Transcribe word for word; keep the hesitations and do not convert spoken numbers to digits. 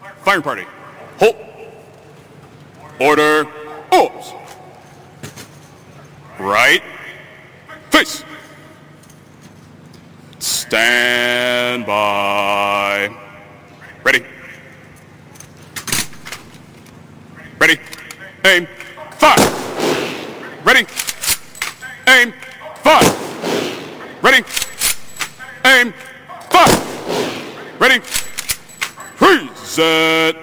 Firing party. Halt. Order. Oars. Right. Face. Stand by. Ready. Ready. Aim. Fire. Ready. Aim. Fire. Ready. Aim. Fire. Ready. Freeze it.